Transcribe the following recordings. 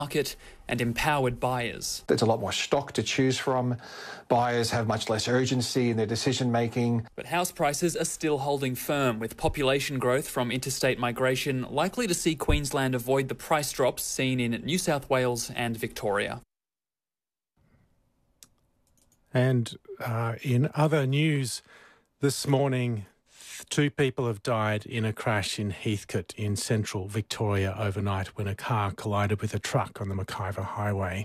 market and empowered buyers. There's a lot more stock to choose from. Buyers have much less urgency in their decision making. But house prices are still holding firm, with population growth from interstate migration likely to see Queensland avoid the price drops seen in New South Wales and Victoria. And in other news this morning, 2 people have died in a crash in Heathcote in central Victoria overnight when a car collided with a truck on the McIver Highway.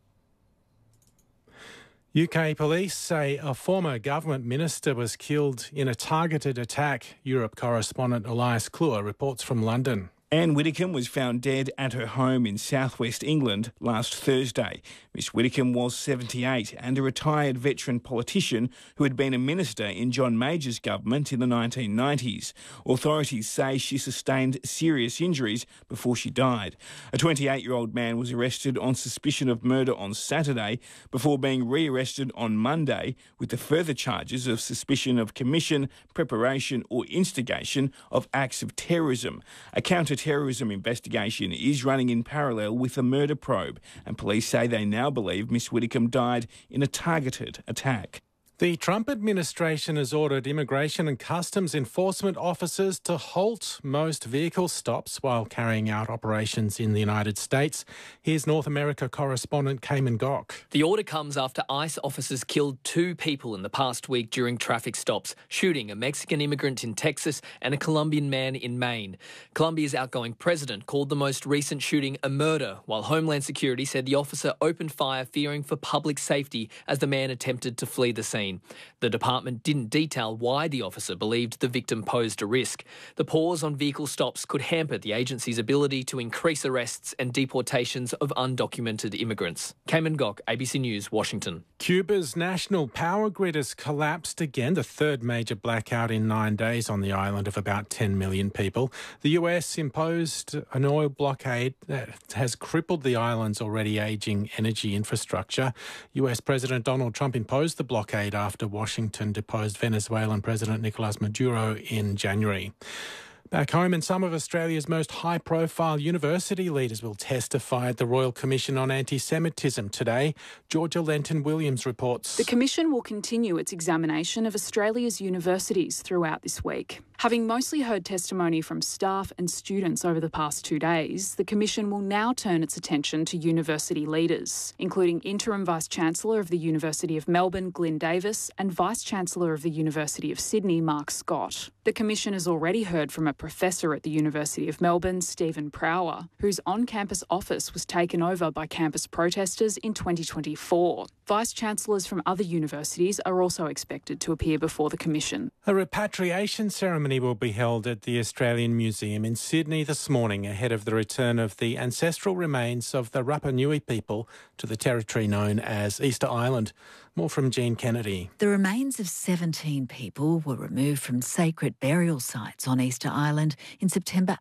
UK police say a former government minister was killed in a targeted attack. Europe correspondent Elias Kluwer reports from London. Anne Widdecombe was found dead at her home in southwest England last Thursday. Miss Widdecombe was 78 and a retired veteran politician who had been a minister in John Major's government in the 1990s. Authorities say she sustained serious injuries before she died. A 28-year-old man was arrested on suspicion of murder on Saturday before being re-arrested on Monday with the further charges of suspicion of commission, preparation or instigation of acts of terrorism. A counter-terrorism investigation is running in parallel with a murder probe, and police say they now believe Miss Widdecombe died in a targeted attack. The Trump administration has ordered immigration and customs enforcement officers to halt most vehicle stops while carrying out operations in the United States. Here's North America correspondent Cayman Gok. The order comes after ICE officers killed 2 people in the past week during traffic stops, shooting a Mexican immigrant in Texas and a Colombian man in Maine. Colombia's outgoing president called the most recent shooting a murder, while Homeland Security said the officer opened fire fearing for public safety as the man attempted to flee the scene. The department didn't detail why the officer believed the victim posed a risk. The pause on vehicle stops could hamper the agency's ability to increase arrests and deportations of undocumented immigrants. Cayman Gok, ABC News, Washington. Cuba's national power grid has collapsed again, the third major blackout in 9 days on the island of about 10 million people. The US imposed an oil blockade that has crippled the island's already ageing energy infrastructure. US President Donald Trump imposed the blockade after Washington deposed Venezuelan President Nicolas Maduro in January. Back home, and some of Australia's most high-profile university leaders will testify at the Royal Commission on Anti-Semitism today. Georgia Lenton-Williams reports. The Commission will continue its examination of Australia's universities throughout this week. Having mostly heard testimony from staff and students over the past 2 days, the Commission will now turn its attention to university leaders, including Interim Vice-Chancellor of the University of Melbourne, Glyn Davis, and Vice-Chancellor of the University of Sydney, Mark Scott. The Commission has already heard from a professor at the University of Melbourne, Stephen Prower, whose on-campus office was taken over by campus protesters in 2024. Vice-Chancellors from other universities are also expected to appear before the Commission. A repatriation ceremony will be held at the Australian Museum in Sydney this morning ahead of the return of the ancestral remains of the Rapa Nui people to the territory known as Easter Island. More from Jean Kennedy. The remains of 17 people were removed from sacred burial sites on Easter Island in September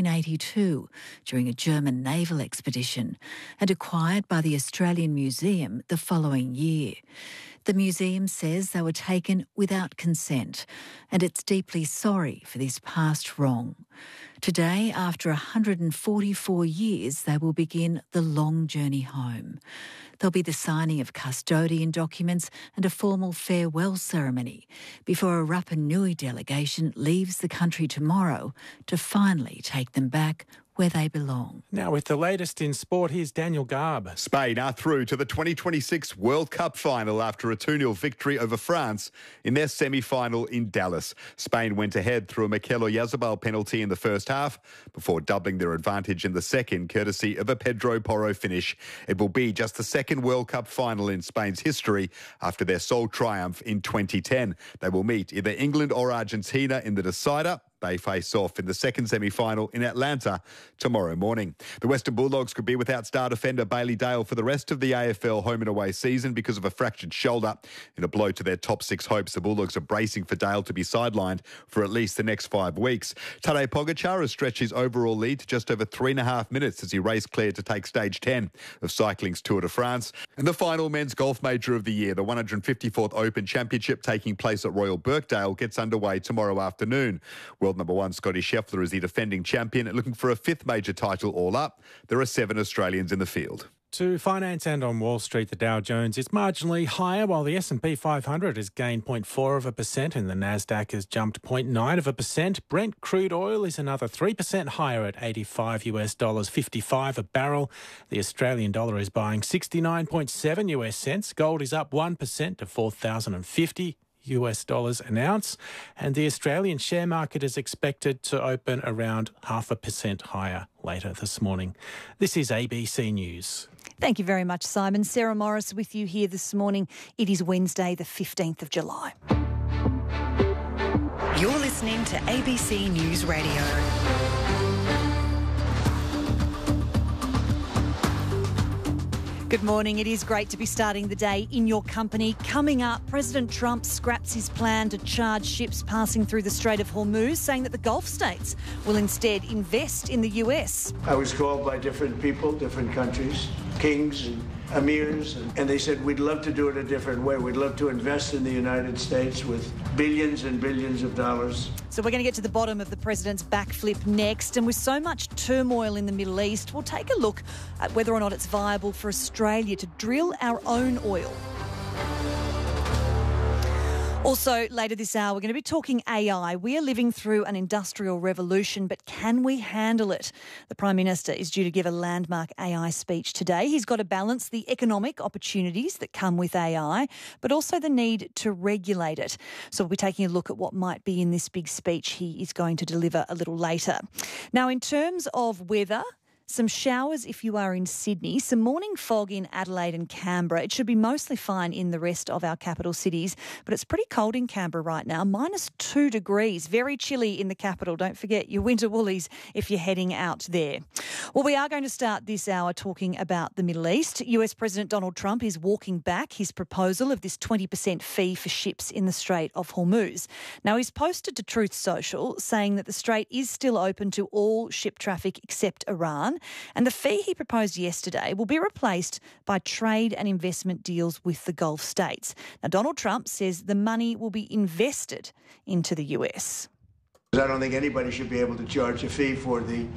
1882 during a German naval expedition and acquired by the Australian Museum the following year. The museum says they were taken without consent and it's deeply sorry for this past wrong. Today, after 144 years, they will begin the long journey home. There'll be the signing of custodian documents and a formal farewell ceremony before a Rapa Nui delegation leaves the country tomorrow to finally take them back where they belong. Now with the latest in sport, here's Daniel Garb. Spain are through to the 2026 World Cup final after a 2-0 victory over France in their semi-final in Dallas. Spain went ahead through a Mikel Oyarzabal penalty in the first half before doubling their advantage in the second, courtesy of a Pedro Porro finish. It will be just the second World Cup final in Spain's history after their sole triumph in 2010. They will meet either England or Argentina in the decider. They face off in the second semi-final in Atlanta tomorrow morning. The Western Bulldogs could be without star defender Bailey Dale for the rest of the AFL home and away season because of a fractured shoulder. In a blow to their top 6 hopes, the Bulldogs are bracing for Dale to be sidelined for at least the next 5 weeks. Tadej Pogacar has stretched his overall lead to just over 3.5 minutes as he raced clear to take stage 10 of cycling's Tour de France. And the final men's golf major of the year, the 154th Open Championship taking place at Royal Birkdale, gets underway tomorrow afternoon. World number one Scotty Scheffler is the defending champion, looking for a fifth major title all up. There are 7 Australians in the field. To finance and on Wall Street, the Dow Jones is marginally higher, while the S&P 500 has gained 0.4% and the Nasdaq has jumped 0.9%. Brent crude oil is another 3% higher at $85 a barrel. The Australian dollar is buying 69.7 US cents. Gold is up 1% to $4,050 an ounce, and the Australian share market is expected to open around 0.5% higher later this morning. This is ABC News. Thank you very much, Simon. Sarah Morris with you here this morning. It is Wednesday, the 15th of July. You're listening to ABC News Radio. Good morning. It is great to be starting the day in your company. Coming up, President Trump scraps his plan to charge ships passing through the Strait of Hormuz, saying that the Gulf states will instead invest in the US. I was called by different people, different countries, kings and emirs, and they said, we'd love to do it a different way. We'd love to invest in the United States with billions and billions of dollars. So we're going to get to the bottom of the president's backflip next. And with so much turmoil in the Middle East, we'll take a look at whether or not it's viable for Australia to drill our own oil. Also, later this hour, we're going to be talking AI. We are living through an industrial revolution, but can we handle it? The Prime Minister is due to give a landmark AI speech today. He's got to balance the economic opportunities that come with AI, but also the need to regulate it. So we'll be taking a look at what might be in this big speech he is going to deliver a little later. Now, in terms of weather, some showers if you are in Sydney, some morning fog in Adelaide and Canberra. It should be mostly fine in the rest of our capital cities, but it's pretty cold in Canberra right now, -2 degrees. Very chilly in the capital. Don't forget your winter woolies if you're heading out there. Well, we are going to start this hour talking about the Middle East. US President Donald Trump is walking back his proposal of this 20% fee for ships in the Strait of Hormuz. Now, he's posted to Truth Social saying that the strait is still open to all ship traffic except Iran. And the fee he proposed yesterday will be replaced by trade and investment deals with the Gulf states. Now, Donald Trump says the money will be invested into the US. I don't think anybody should be able to charge a fee for the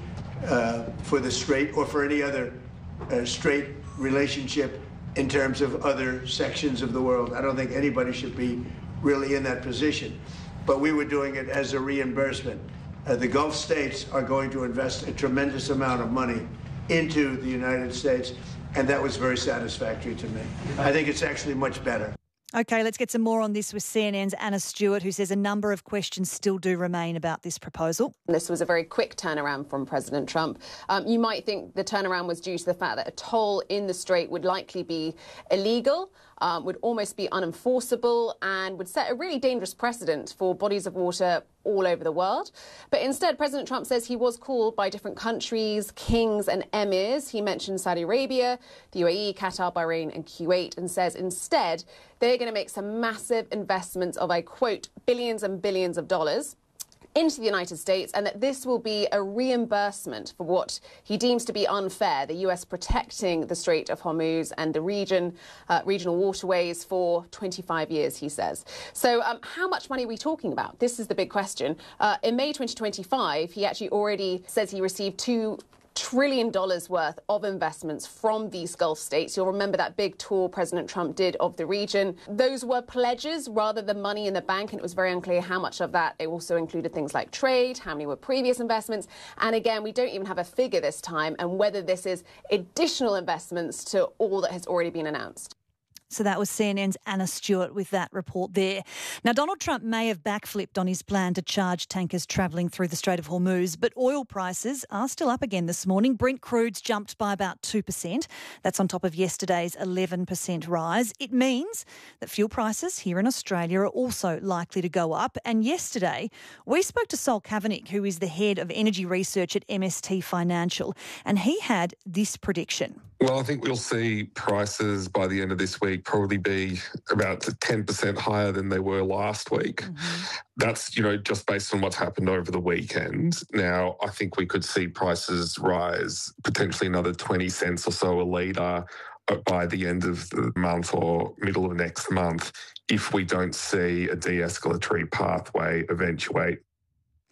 strait or for any other strait relationship in terms of other sections of the world. I don't think anybody should be really in that position. But we were doing it as a reimbursement. The Gulf states are going to invest a tremendous amount of money into the United States, and that was very satisfactory to me. I think it's actually much better. OK, let's get some more on this with CNN's Anna Stewart, who says a number of questions still do remain about this proposal. This was a very quick turnaround from President Trump. You might think the turnaround was due to the fact that a toll in the strait would likely be illegal, would almost be unenforceable, and would set a really dangerous precedent for bodies of water all over the world. But instead, President Trump says he was called by different countries, kings and emirs. He mentioned Saudi Arabia, the UAE, Qatar, Bahrain and Kuwait, and says instead they're going to make some massive investments of, I quote, billions and billions of dollars into the United States, and that this will be a reimbursement for what he deems to be unfair, the US protecting the Strait of Hormuz and the regional waterways for 25 years, he says. So how much money are we talking about? This is the big question. In May 2025, he actually already says he received $2 trillion worth of investments from these Gulf states. You'll remember that big tour President Trump did of the region. Those were pledges rather than money in the bank, and it was very unclear how much of that. It also included things like trade, how many were previous investments, and again, we don't even have a figure this time, and whether this is additional investments to all that has already been announced. So that was CNN's Anna Stewart with that report there. Now, Donald Trump may have backflipped on his plan to charge tankers travelling through the Strait of Hormuz, but oil prices are still up again this morning. Brent crude's jumped by about 2%. That's on top of yesterday's 11% rise. It means that fuel prices here in Australia are also likely to go up. And yesterday, we spoke to Sol Kavanagh, who is the head of energy research at MST Financial, and he had this prediction. Well, I think we'll see prices by the end of this week probably be about 10% higher than they were last week. Mm-hmm. That's, just based on what's happened over the weekend. Now, I think we could see prices rise potentially another 20 cents or so a litre by the end of the month or middle of next month if we don't see a de-escalatory pathway eventuate.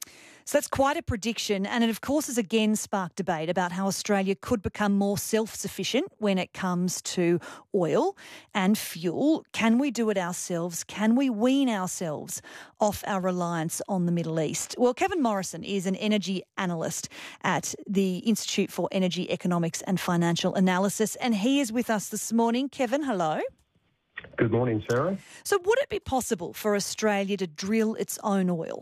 So that's quite a prediction, and it of course has again sparked debate about how Australia could become more self-sufficient when it comes to oil and fuel. Can we do it ourselves? Can we wean ourselves off our reliance on the Middle East? Well, Kevin Morrison is an energy analyst at the Institute for Energy Economics and Financial Analysis, and he is with us this morning. Kevin, hello. Good morning, Sarah. So would it be possible for Australia to drill its own oil?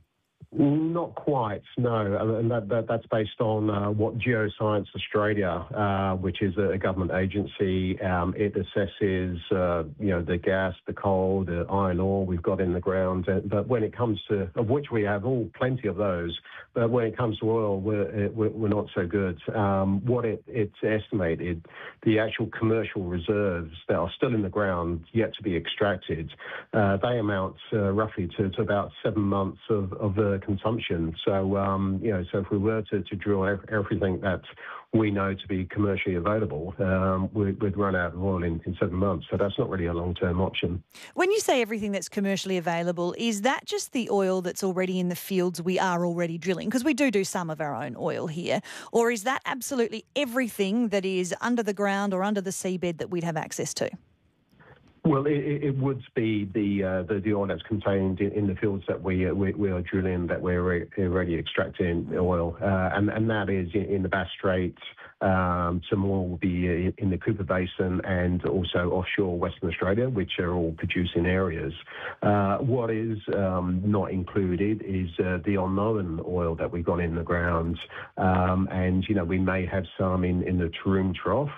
Not quite, no. And that's based on what Geoscience Australia, which is a government agency, it assesses, the gas, the coal, the iron ore we've got in the ground. But when it comes to, of which we have plenty of those, but when it comes to oil, we're not so good. What it's estimated, the actual commercial reserves that are still in the ground yet to be extracted, they amount roughly to about 7 months of consumption. So, so if we were to drill everything that we know to be commercially available, we'd run out of oil in 7 months. So that's not really a long-term option. When you say everything that's commercially available, is that just the oil that's already in the fields we are already drilling? Because we do some of our own oil here. Or is that absolutely everything that is under the ground or under the seabed that we'd have access to? Well, it would be the oil that's contained in the fields that we are drilling, that we're already extracting oil, and that is in the Bass Strait. Some oil will be in the Cooper Basin and also offshore Western Australia, which are all producing areas. What is not included is the unknown oil that we've got in the ground, and we may have some in the Taroom Trough.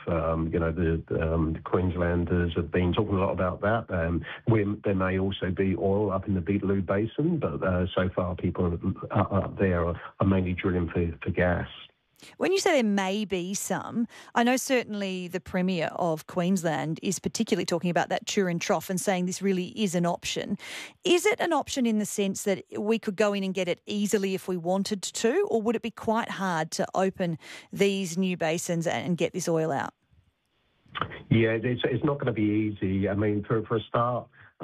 The Queenslanders have been talking a lot about that. There may also be oil up in the Beetaloo Basin, but so far people up there are mainly drilling for gas. When you say there may be some, I know certainly the Premier of Queensland is particularly talking about that Taroom Trough and saying this really is an option. Is it an option in the sense that we could go in and get it easily if we wanted to, or would it be quite hard to open these new basins and get this oil out? Yeah, it's not going to be easy. I mean, for a start,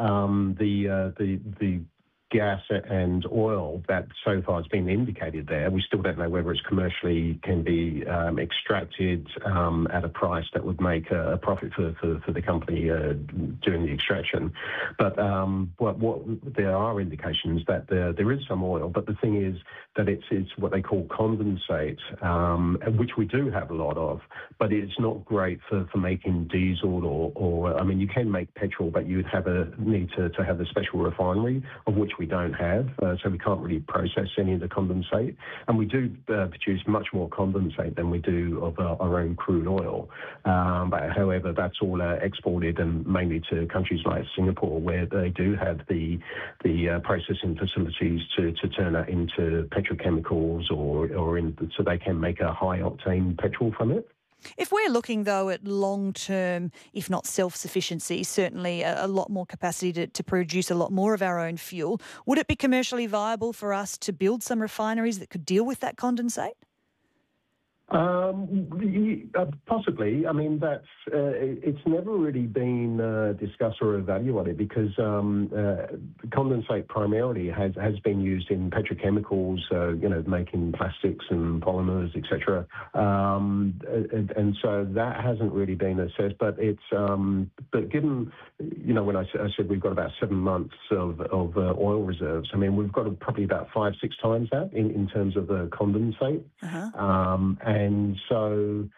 the gas and oil that so far has been indicated there, we still don't know whether it's commercially can be extracted at a price that would make a profit for the company doing the extraction. But what there are indications that there is some oil, but the thing is that it's what they call condensate, which we do have a lot of, but it's not great for making diesel or I mean, you can make petrol, but you'd need to have a special refinery, of which we don't have, so we can't really process any of the condensate. And we do produce much more condensate than we do of our own crude oil. But however, that's all exported and mainly to countries like Singapore, where they do have the processing facilities to turn that into petrochemicals so they can make a high octane petrol from it. If we're looking, though, at long-term, if not self-sufficiency, certainly a lot more capacity to produce a lot more of our own fuel, would it be commercially viable for us to build some refineries that could deal with that condensate? Possibly. I mean, it's never really been discussed or evaluated because condensate primarily has been used in petrochemicals, making plastics and polymers, etc. And so that hasn't really been assessed. But it's but given when I said we've got about 7 months of oil reserves, I mean we've got probably about 5-6 times that in terms of the condensate. And so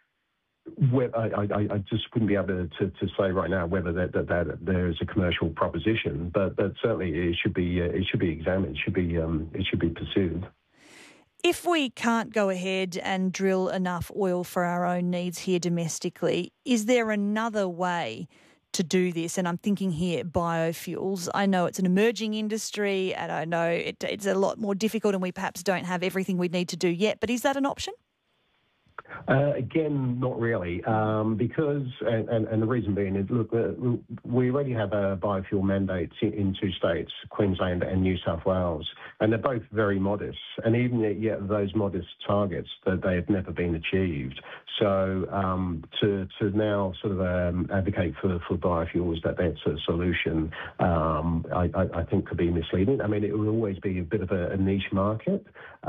I just wouldn't be able to say right now whether that there is a commercial proposition, but certainly it should be examined, it should be pursued. If we can't go ahead and drill enough oil for our own needs here domestically, is there another way to do this? And I'm thinking here biofuels. I know it's an emerging industry and I know it's a lot more difficult and we perhaps don't have everything we need to do yet, but is that an option? Again, not really, because, and the reason being is, look, we already have biofuel mandates in two states, Queensland and New South Wales, and they're both very modest. And even yet those modest targets, that they have never been achieved. So to now sort of advocate for biofuels, that's a solution, I think could be misleading. I mean, it will always be a bit of a niche market,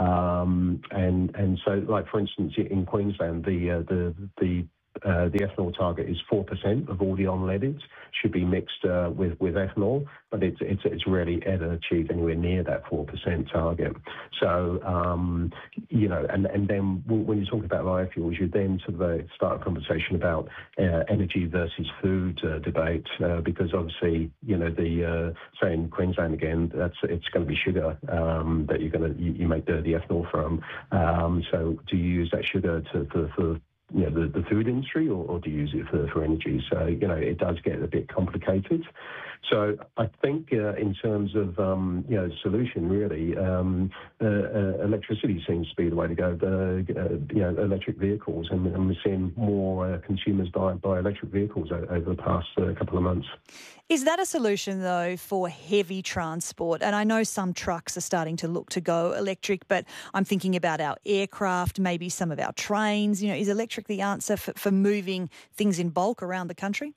and so, like for instance, in Queensland, the ethanol target is 4% of all the unleadeds should be mixed with ethanol, but it's rarely ever achieved anywhere near that 4% target. So and then when you talk about biofuels, you then sort of start a conversation about energy versus food debate, because obviously say in Queensland again, it's going to be sugar that you make the ethanol from. So do you use that sugar for the food industry, or do you use it for energy? So, it does get a bit complicated. So I think in terms of, solution, really, electricity seems to be the way to go. Electric vehicles, and we're seeing more consumers buy electric vehicles over the past couple of months. Is that a solution, though, for heavy transport? And I know some trucks are starting to look to go electric, but I'm thinking about our aircraft, maybe some of our trains. Is electric the answer for moving things in bulk around the country?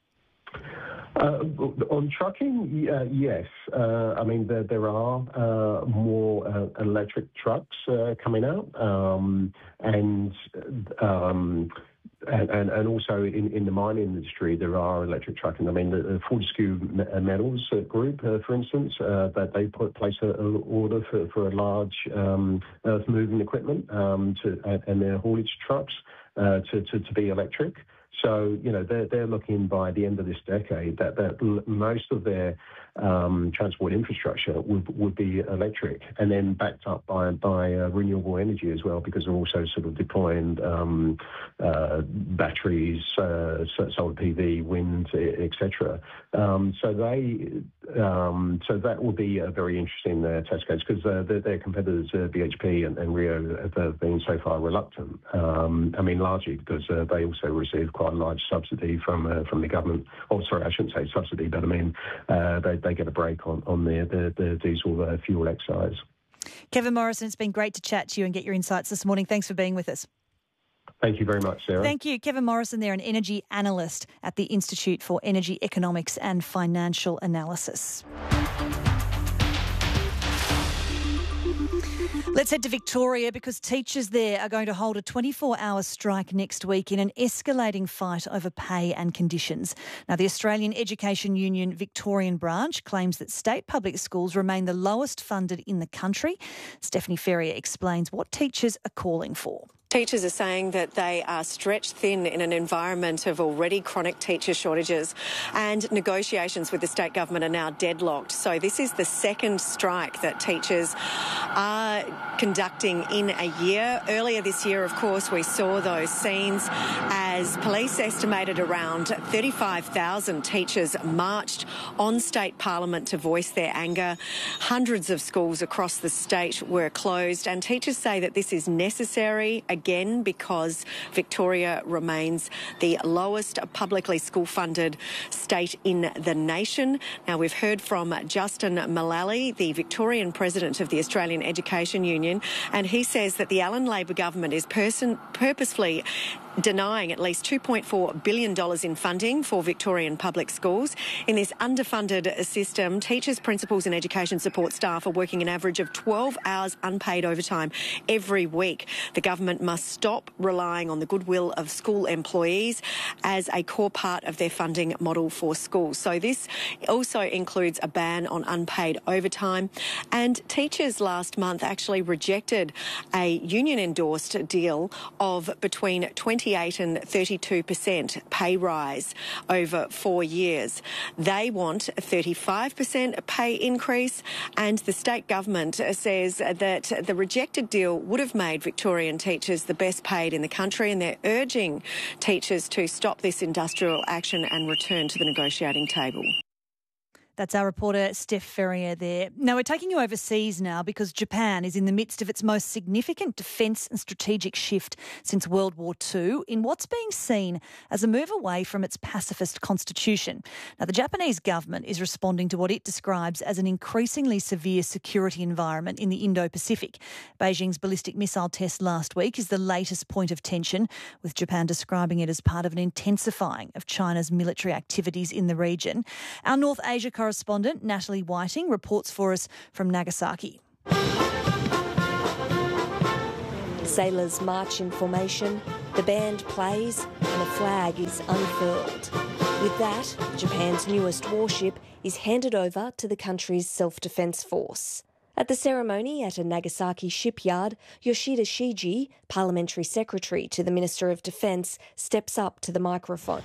On trucking, yes. I mean, there are more electric trucks coming out, and also in the mining industry, there are electric trucking. I mean, the Fortescue Metals Group, for instance, that they place an order for a large earth-moving equipment and their haulage trucks to be electric. So, they're looking by the end of this decade that most of their transport infrastructure would be electric, and then backed up by renewable energy as well, because they're also sort of deploying batteries, solar PV, wind, etc. So that will be a very interesting test case, because their competitors, BHP and Rio, have been so far reluctant. I mean, largely because they also receive quite a large subsidy from the government. Oh, sorry, I shouldn't say subsidy, but I mean they get a break on their diesel fuel excise. Kevin Morrison, it's been great to chat to you and get your insights this morning. Thanks for being with us. Thank you very much, Sarah. Thank you. Kevin Morrison there, an energy analyst at the Institute for Energy Economics and Financial Analysis. Let's head to Victoria, because teachers there are going to hold a 24-hour strike next week in an escalating fight over pay and conditions. Now, the Australian Education Union Victorian branch claims that state public schools remain the lowest funded in the country. Stephanie Ferrier explains what teachers are calling for. Teachers are saying that they are stretched thin in an environment of already chronic teacher shortages, and negotiations with the state government are now deadlocked. So this is the second strike that teachers are conducting in a year. Earlier this year, of course, we saw those scenes as police estimated around 35,000 teachers marched on state parliament to voice their anger. Hundreds of schools across the state were closed, and teachers say that this is necessary, again, because Victoria remains the lowest publicly school-funded state in the nation. Now, we've heard from Justin Mullally, the Victorian president of the Australian Education Union, and he says that the Allen Labor government is purposefully denying at least $2.4 billion in funding for Victorian public schools. In this underfunded system, teachers, principals and education support staff are working an average of 12 hours unpaid overtime every week. The government must stop relying on the goodwill of school employees as a core part of their funding model for schools. So this also includes a ban on unpaid overtime. And teachers last month actually rejected a union-endorsed deal of between 28 and 32% pay rise over 4 years. They want a 35% pay increase, and the state government says that the rejected deal would have made Victorian teachers the best paid in the country, and they're urging teachers to stop this industrial action and return to the negotiating table. That's our reporter Steph Ferrier there. Now we're taking you overseas now because Japan is in the midst of its most significant defence and strategic shift since World War II in what's being seen as a move away from its pacifist constitution. Now the Japanese government is responding to what it describes as an increasingly severe security environment in the Indo-Pacific. Beijing's ballistic missile test last week is the latest point of tension, with Japan describing it as part of an intensifying of China's military activities in the region. Our North Asia correspondent Natalie Whiting reports for us from Nagasaki. Sailors march in formation, the band plays and a flag is unfurled. With that, Japan's newest warship is handed over to the country's self-defence force. At the ceremony at a Nagasaki shipyard, Yoshida Shiji, Parliamentary Secretary to the Minister of Defence, steps up to the microphone.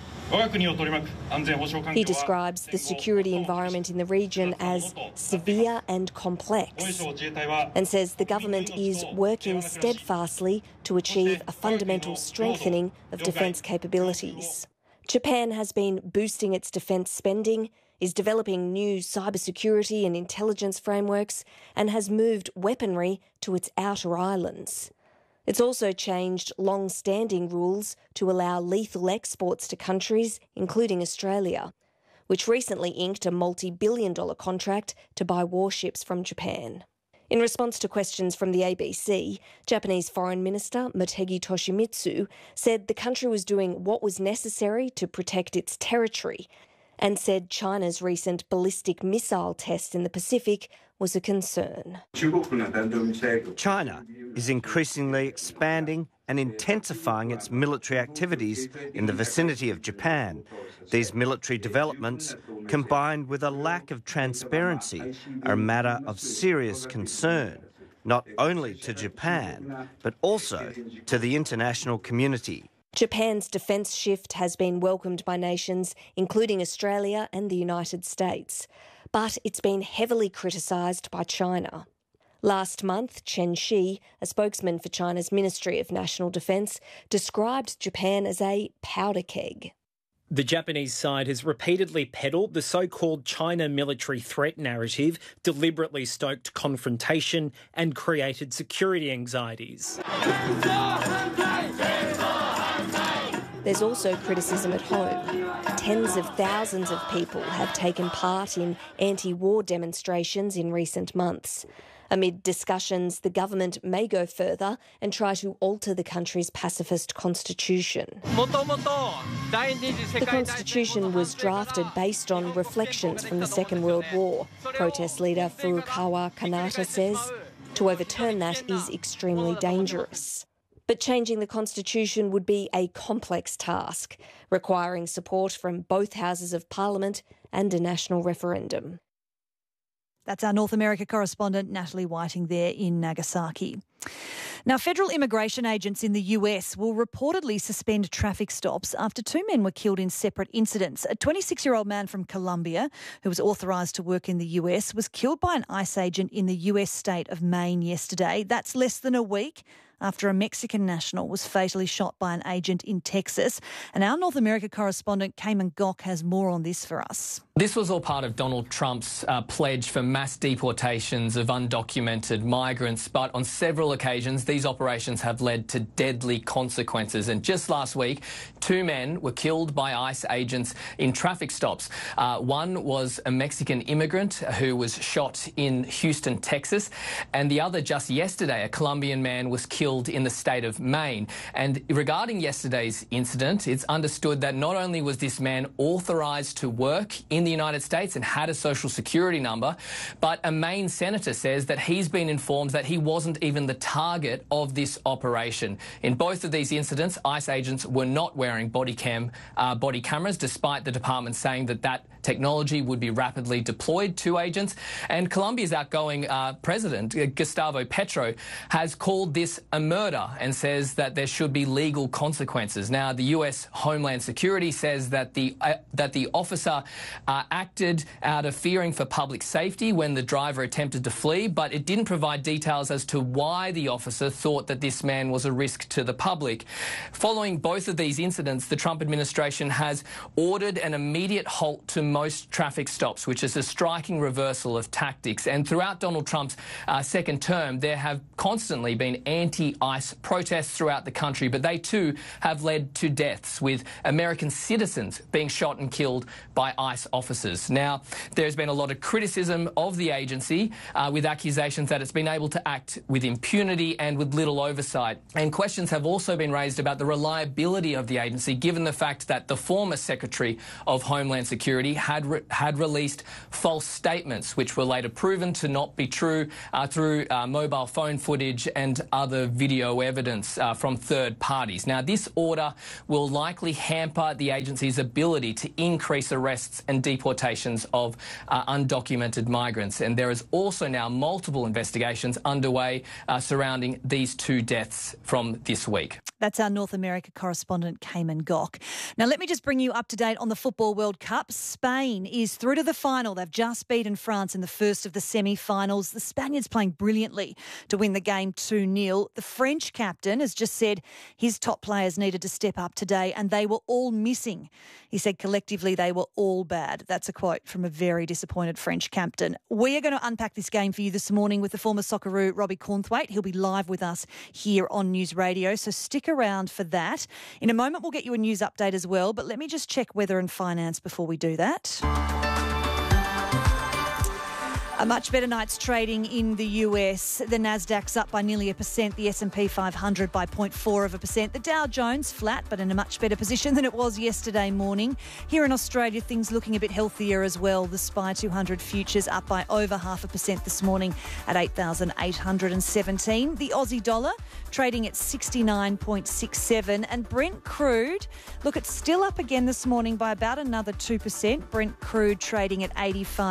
He describes the security environment in the region as severe and complex and says the government is working steadfastly to achieve a fundamental strengthening of defence capabilities. Japan has been boosting its defence spending, is developing new cybersecurity and intelligence frameworks, and has moved weaponry to its outer islands. It's also changed long-standing rules to allow lethal exports to countries, including Australia, which recently inked a multi-billion-dollar contract to buy warships from Japan. In response to questions from the ABC, Japanese Foreign Minister Motegi Toshimitsu said the country was doing what was necessary to protect its territory, and said China's recent ballistic missile test in the Pacific was a concern. China is increasingly expanding and intensifying its military activities in the vicinity of Japan. These military developments, combined with a lack of transparency, are a matter of serious concern, not only to Japan, but also to the international community. Japan's defence shift has been welcomed by nations, including Australia and the United States, but it's been heavily criticised by China. Last month, Chen Shi, a spokesman for China's Ministry of National Defence, described Japan as a powder keg. The Japanese side has repeatedly peddled the so-called China military threat narrative, deliberately stoked confrontation and created security anxieties. There's also criticism at home. Tens of thousands of people have taken part in anti-war demonstrations in recent months. Amid discussions, the government may go further and try to alter the country's pacifist constitution. The constitution was drafted based on reflections from the Second World War, protest leader Furukawa Kanata says. To overturn that is extremely dangerous. But changing the constitution would be a complex task, requiring support from both houses of parliament and a national referendum. That's our North America correspondent Natalie Whiting there in Nagasaki. Now, federal immigration agents in the US will reportedly suspend traffic stops after two men were killed in separate incidents. A 26-year-old man from Colombia, who was authorised to work in the US, was killed by an ICE agent in the US state of Maine yesterday. That's less than a week after a Mexican national was fatally shot by an agent in Texas. And our North America correspondent, Cayman Gok, has more on this for us. This was all part of Donald Trump's pledge for mass deportations of undocumented migrants, but on several occasions these operations have led to deadly consequences. And just last week, two men were killed by ICE agents in traffic stops. One was a Mexican immigrant who was shot in Houston, Texas, and the other just yesterday, a Colombian man was killed in the state of Maine. And regarding yesterday's incident, it's understood that not only was this man authorised to work in the United States and had a social security number, but a Maine senator says that he's been informed that he wasn't even the target of this operation. In both of these incidents, ICE agents were not wearing body cameras, despite the department saying that that technology would be rapidly deployed to agents. And Colombia's outgoing president, Gustavo Petro, has called this a murder and says that there should be legal consequences. Now, the US Homeland Security says that the officer acted out of fearing for public safety when the driver attempted to flee, but it didn't provide details as to why the officer thought that this man was a risk to the public. Following both of these incidents, the Trump administration has ordered an immediate halt to most traffic stops, which is a striking reversal of tactics. And throughout Donald Trump's second term, there have constantly been anti-ICE protests throughout the country, but they too have led to deaths, with American citizens being shot and killed by ICE officers. Now, there's been a lot of criticism of the agency with accusations that it's been able to act with impunity and with little oversight. And questions have also been raised about the reliability of the agency, given the fact that the former Secretary of Homeland Security had released false statements, which were later proven to not be true through mobile phone footage and other video evidence from third parties. Now, this order will likely hamper the agency's ability to increase arrests and deportations of undocumented migrants. And there is also now multiple investigations underway surrounding these two deaths from this week. That's our North America correspondent, Cayman Gock. Now, let me just bring you up to date on the Football World Cup. Spain is through to the final. They've just beaten France in the first of the semi-finals. The Spaniards playing brilliantly to win the game 2-0. The French captain has just said his top players needed to step up today and they were all missing. He said collectively they were all bad. That's a quote from a very disappointed French captain. We are going to unpack this game for you this morning with the former Socceroo, Robbie Cornthwaite. He'll be live with us here on News Radio, so stick around for that. In a moment, we'll get you a news update as well, but let me just check weather and finance before we do that. A much better night's trading in the US. The Nasdaq's up by nearly 1%, the S&P 500 by 0.4%. The Dow Jones flat, but in a much better position than it was yesterday morning. Here in Australia, things looking a bit healthier as well. The SPI 200 futures up by over 0.5% this morning at 8,817. The Aussie dollar trading at 69.67. And Brent crude, look, it's still up again this morning by about another 2%. Brent crude trading at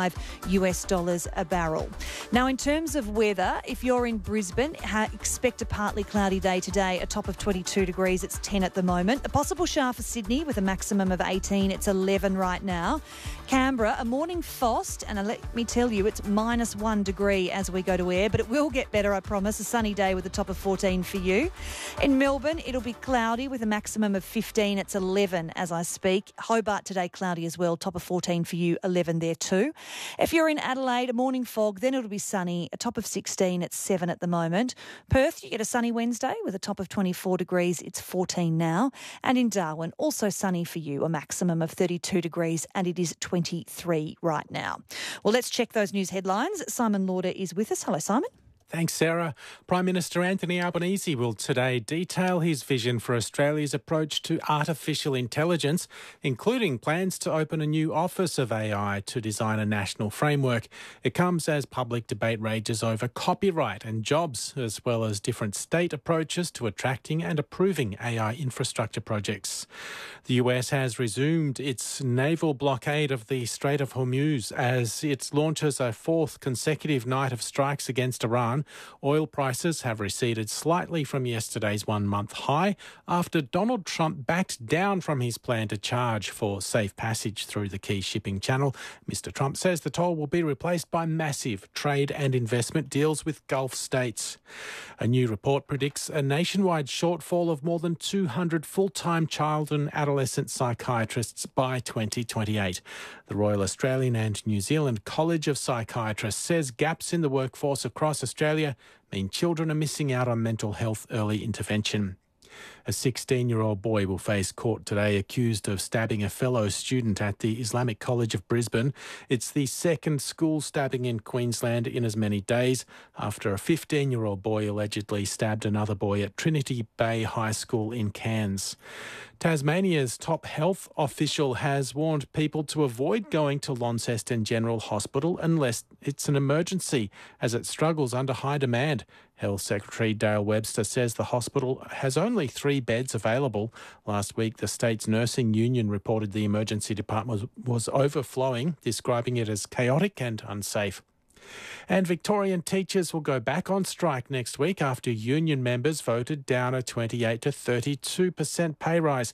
$85 a barrel. Now, in terms of weather, if you're in Brisbane, expect a partly cloudy day today, a top of 22 degrees. It's 10 at the moment. A possible shower for Sydney with a maximum of 18. It's 11 right now. Canberra, a morning frost, and let me tell you, it's -1 degree as we go to air, but it will get better, I promise. A sunny day with a top of 14 for you. In Melbourne, it'll be cloudy with a maximum of 15. It's 11 as I speak. Hobart today, cloudy as well, top of 14 for you, 11 there too. If you're in Adelaide, a morning fog, then it'll be sunny, a top of 16, it's 7 at the moment. Perth, you get a sunny Wednesday with a top of 24 degrees, it's 14 now. And in Darwin, also sunny for you, a maximum of 32 degrees, and it is 23 right now. Well, let's check those news headlines. Simon Lauder is with us. Hello, Simon. Thanks, Sarah. Prime Minister Anthony Albanese will today detail his vision for Australia's approach to artificial intelligence, including plans to open a new Office of AI to design a national framework. It comes as public debate rages over copyright and jobs, as well as different state approaches to attracting and approving AI infrastructure projects. The US has resumed its naval blockade of the Strait of Hormuz as it launches a fourth consecutive night of strikes against Iran. Oil prices have receded slightly from yesterday's one-month high after Donald Trump backed down from his plan to charge for safe passage through the key shipping channel. Mr. Trump says the toll will be replaced by massive trade and investment deals with Gulf states. A new report predicts a nationwide shortfall of more than 200 full-time child and adolescent psychiatrists by 2028. The Royal Australian and New Zealand College of Psychiatrists says gaps in the workforce across Australia mean children are missing out on mental health early intervention. A 16-year-old boy will face court today accused of stabbing a fellow student at the Islamic College of Brisbane. It's the second school stabbing in Queensland in as many days after a 15-year-old boy allegedly stabbed another boy at Trinity Bay High School in Cairns. Tasmania's top health official has warned people to avoid going to Launceston General Hospital unless it's an emergency, as it struggles under high demand. Health Secretary Dale Webster says the hospital has only 3 beds available. Last week, the state's nursing union reported the emergency department was overflowing, describing it as chaotic and unsafe. And Victorian teachers will go back on strike next week after union members voted down a 28 to 32% pay rise.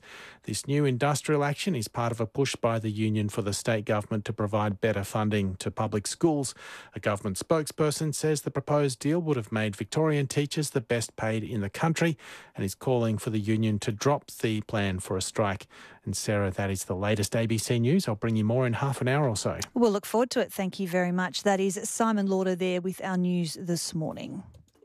This new industrial action is part of a push by the union for the state government to provide better funding to public schools. A government spokesperson says the proposed deal would have made Victorian teachers the best paid in the country and is calling for the union to drop the plan for a strike. And Sarah, that is the latest ABC News. I'll bring you more in half an hour or so. We'll look forward to it. Thank you very much. That is Simon Lauder there with our news this morning.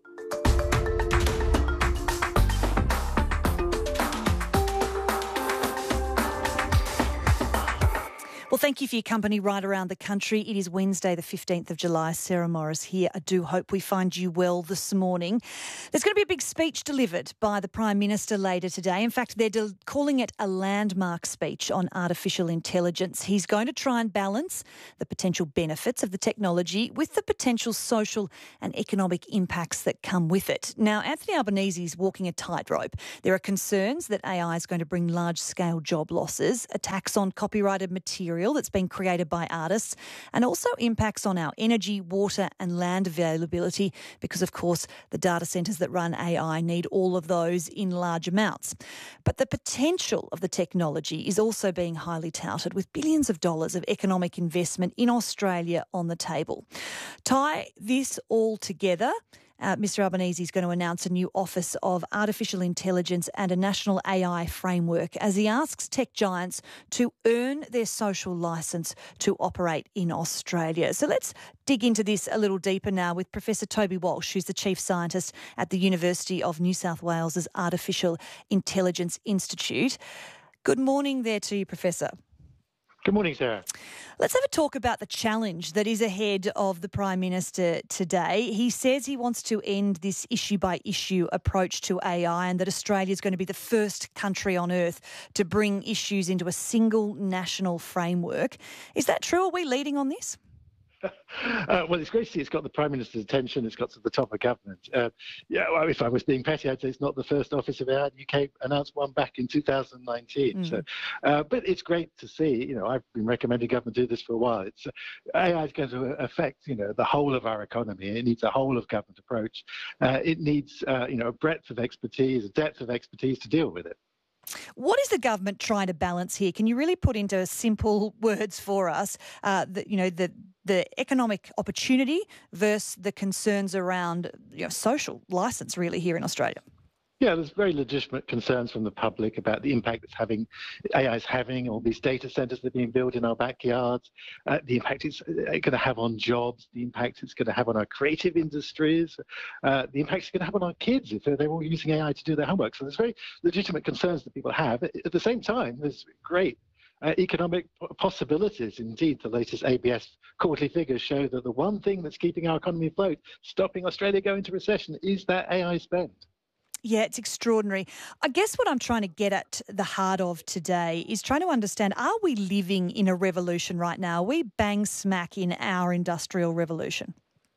Well, thank you for your company right around the country. It is Wednesday, the 15th of July. Sarah Morris here. I do hope we find you well this morning. There's going to be a big speech delivered by the Prime Minister later today. In fact, they're calling it a landmark speech on artificial intelligence. He's going to try and balance the potential benefits of the technology with the potential social and economic impacts that come with it. Now, Anthony Albanese is walking a tightrope. There are concerns that AI is going to bring large-scale job losses, attacks on copyrighted material that's been created by artists, and also impacts on our energy, water and land availability because, of course, the data centres that run AI need all of those in large amounts. But the potential of the technology is also being highly touted, with billions of dollars of economic investment in Australia on the table. Tie this all together. Mr Albanese is going to announce a new Office of Artificial Intelligence and a national AI framework as he asks tech giants to earn their social licence to operate in Australia. So let's dig into this a little deeper now with Professor Toby Walsh, who's the Chief Scientist at the University of New South Wales' Artificial Intelligence Institute. Good morning there to you, Professor. Good morning, Sarah. Let's have a talk about the challenge that is ahead of the Prime Minister today. He says he wants to end this issue-by-issue approach to AI and that Australia is going to be the first country on earth to bring issues into a single national framework. Is that true? Are we leading on this? Well, it's great to see it's got the Prime Minister's attention. It's got to the top of government. Well, if I was being petty, I'd say it's not the first Office of AI. UK announced one back in 2019. So, but it's great to see. I've been recommending government do this for a while. AI is going to affect, the whole of our economy. It needs a whole of government approach. It needs, a breadth of expertise, a depth of expertise to deal with it. What is the government trying to balance here? Can you really put into simple words for us the economic opportunity versus the concerns around social licence really here in Australia? Yeah, there's very legitimate concerns from the public about the impact AI is having, all these data centres that are being built in our backyards, the impact it's going to have on jobs, the impact it's going to have on our creative industries, the impact it's going to have on our kids if they're all using AI to do their homework. So there's very legitimate concerns that people have. At the same time, there's great economic possibilities. Indeed, the latest ABS quarterly figures show that the one thing that's keeping our economy afloat, stopping Australia going into recession, is that AI spend. Yeah, it's extraordinary. I guess what I'm trying to get at the heart of today is trying to understand, are we living in a revolution right now? Are we bang smack in our industrial revolution?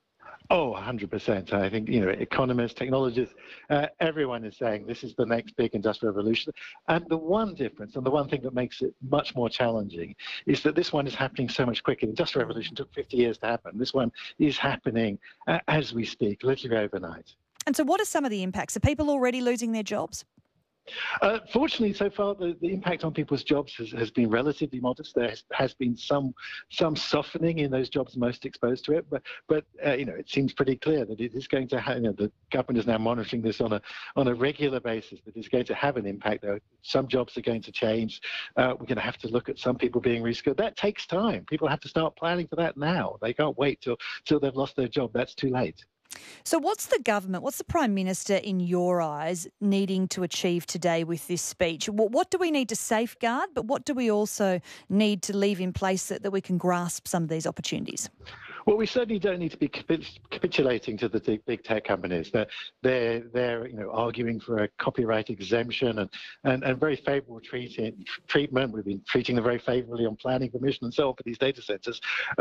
Oh, 100%. I think, economists, technologists, everyone is saying this is the next big industrial revolution. And the one difference and the one thing that makes it much more challenging is that this one is happening so much quicker. The industrial revolution took 50 years to happen. This one is happening as we speak, literally overnight. And so what are some of the impacts? Are people already losing their jobs? Fortunately, so far, the impact on people's jobs has been relatively modest. There has been some softening in those jobs most exposed to it, but it seems pretty clear that it is going to have. The government is now monitoring this on a regular basis. That it's going to have an impact. Though some jobs are going to change. We're going to have to look at some people being reskilled. That takes time. People have to start planning for that now. They can't wait till they've lost their job. That's too late. So what's the Prime Minister, in your eyes, needing to achieve today with this speech? What do we need to safeguard, but what do we also need to leave in place that we can grasp some of these opportunities? Well, we certainly don't need to be capitulating to the big tech companies. They're arguing for a copyright exemption and very favourable treatment. We've been treating them very favourably on planning permission and so on for these data centres.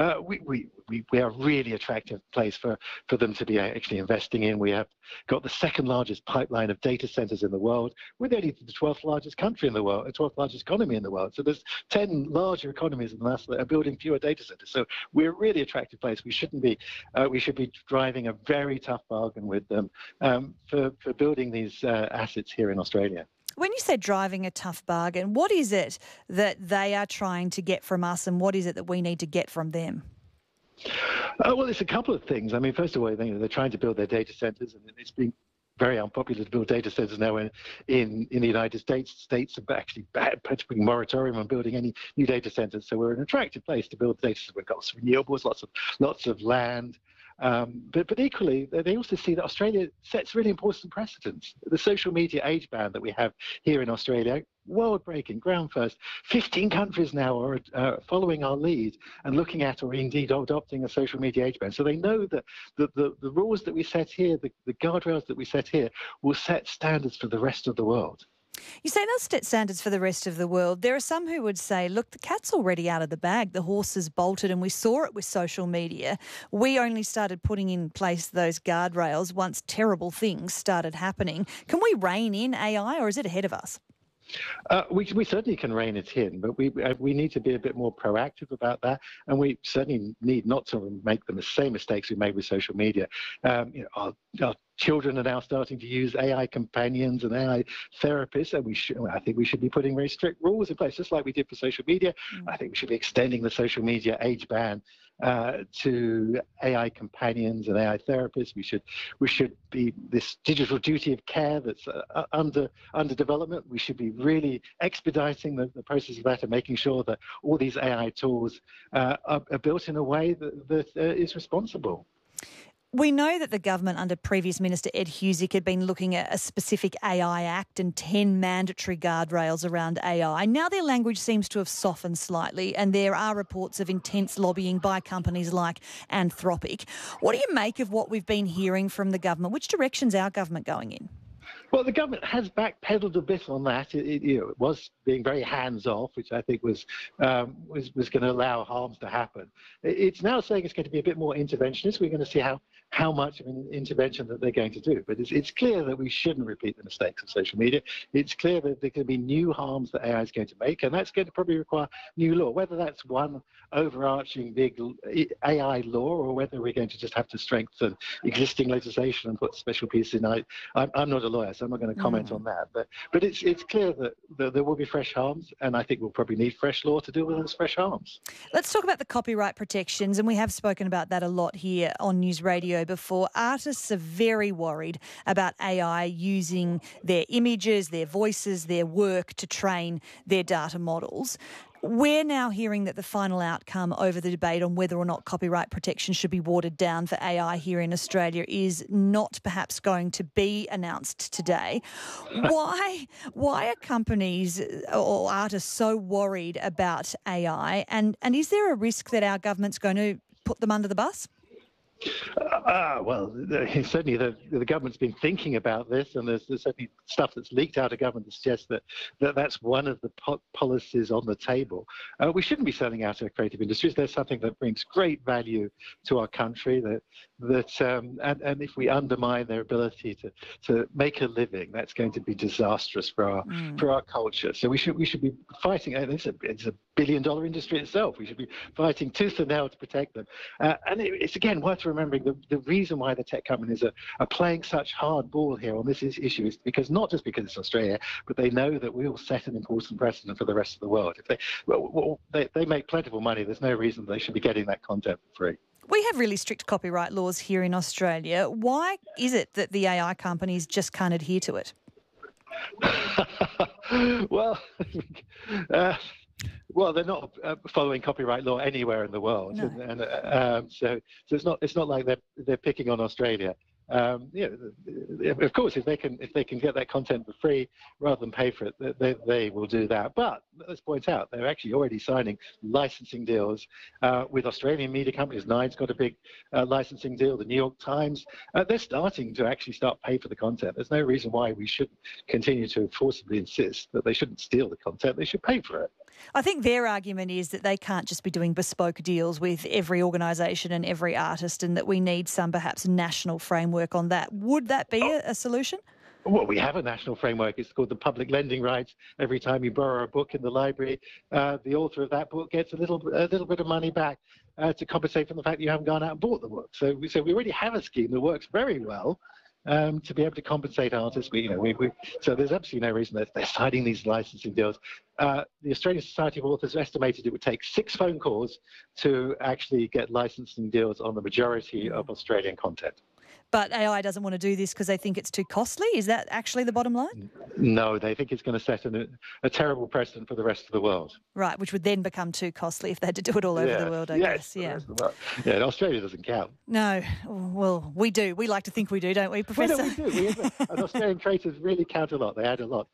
We are a really attractive place for them to be actually investing in. We have got the second largest pipeline of data centres in the world. We're only the 12th largest country in the world, the 12th largest economy in the world. So there's 10 larger economies than us that are building fewer data centres. So we're a really attractive place. We shouldn't be. We should be driving a very tough bargain with them for building these assets here in Australia. When you say driving a tough bargain, what is it that they are trying to get from us and what is it that we need to get from them? Well, it's a couple of things. I mean, first of all, they're trying to build their data centers, and it's been very unpopular to build data centers now in the United States. States are actually putting a moratorium on building any new data centers. So we're an attractive place to build data centers. We've got renewables, lots of land. But equally, they also see that Australia sets really important precedents. The social media age ban that we have here in Australia, world-breaking, ground first. 15 countries now are following our lead and looking at or indeed adopting a social media age ban. So they know that the rules that we set here, the guardrails that we set here, will set standards for the rest of the world. You say those set standards for the rest of the world. There are some who would say, look, the cat's already out of the bag. The horse has bolted, and we saw it with social media. We only started putting in place those guardrails once terrible things started happening. Can we rein in AI, or is it ahead of us? We certainly can rein it in, but we need to be a bit more proactive about that, and we certainly need not to make the same mistakes we made with social media. Our children are now starting to use AI companions and AI therapists, and I think we should be putting very strict rules in place, just like we did for social media. I think we should be extending the social media age ban to AI companions and AI therapists. We should be this digital duty of care that's under development. We should be really expediting the process of that and making sure that all these AI tools are built in a way that is responsible. We know that the government under previous Minister Ed Husic had been looking at a specific AI Act and 10 mandatory guardrails around AI. Now their language seems to have softened slightly, and there are reports of intense lobbying by companies like Anthropic. What do you make of what we've been hearing from the government? Which direction's our government going in? Well, the government has backpedaled a bit on that. It was being very hands-off, which I think was going to allow harms to happen. It's now saying it's going to be a bit more interventionist. We're going to see how much of an intervention that they're going to do. But it's clear that we shouldn't repeat the mistakes of social media. It's clear that there can be new harms that AI is going to make, and that's going to probably require new law, whether that's one overarching big AI law or whether we're going to just have to strengthen existing legislation and put special pieces in. I'm not a lawyer, so I'm not going to comment on that. But it's clear that there will be fresh harms, and I think we'll probably need fresh law to deal with those fresh harms. Let's talk about the copyright protections, and we have spoken about that a lot here on News Radio before. Artists are very worried about AI using their images, their voices, their work to train their data models. We're now hearing that the final outcome over the debate on whether or not copyright protection should be watered down for AI here in Australia is not perhaps going to be announced today. Why are companies or artists so worried about AI? And is there a risk that our government's going to put them under the bus? Well, certainly the government's been thinking about this, and there's certainly stuff that's leaked out of government that suggests that's one of the policies on the table. We shouldn't be selling out our creative industries. There's something that brings great value to our country, and if we undermine their ability to make a living, that's going to be disastrous for our culture. So we should be fighting. It's a billion-dollar industry itself. We should be fighting tooth and nail to protect them. And it's again worth remembering the reason why the tech companies are playing such hardball here on this issue is not just because it's Australia, but they know that we will set an important precedent for the rest of the world. If they make plentiful money, there's no reason they should be getting that content for free. We have really strict copyright laws here in Australia. Why is it that the AI companies just can't adhere to it? Well, they're not following copyright law anywhere in the world, no. So it's not like they're picking on Australia. Of course, if they can get that content for free rather than pay for it, they will do that. But let's point out they're actually already signing licensing deals with Australian media companies. Nine's got a big licensing deal. The New York Times, they're starting to actually start pay for the content. There's no reason why we shouldn't continue to forcibly insist that they shouldn't steal the content. They should pay for it. I think their argument is that they can't just be doing bespoke deals with every organisation and every artist, and that we need some perhaps national framework on that. Would that be a solution? Well, we have a national framework. It's called the public lending rights. Every time you borrow a book in the library, the author of that book gets a little bit of money back to compensate for the fact that you haven't gone out and bought the book. So we already have a scheme that works very well. to be able to compensate artists. So there's absolutely no reason that they're signing these licensing deals. The Australian Society of Authors estimated it would take 6 phone calls to actually get licensing deals on the majority of Australian content. But AI doesn't want to do this because they think it's too costly? Is that actually the bottom line? No, they think it's going to set a terrible precedent for the rest of the world. Right, which would then become too costly if they had to do it all over the world, I guess. Yeah. Yeah, Australia doesn't count. No, well, we do. We like to think we do, don't we, Professor? Well, no, we do. And Australian creators really count a lot. They add a lot.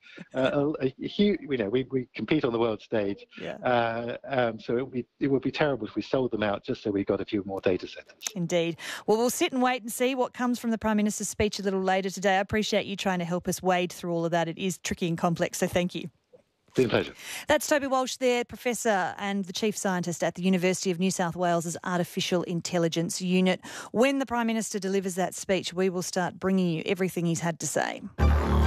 We compete on the world stage. Yeah. So it would be terrible if we sold them out just so we got a few more data centres. Indeed. Well, we'll sit and wait and see what comes from the Prime Minister's speech a little later today. I appreciate you trying to help us wade through all of that. It is tricky and complex, so thank you. It's been a pleasure. That's Toby Walsh there, Professor and the Chief Scientist at the University of New South Wales' Artificial Intelligence Unit. When the Prime Minister delivers that speech, we will start bringing you everything he's had to say.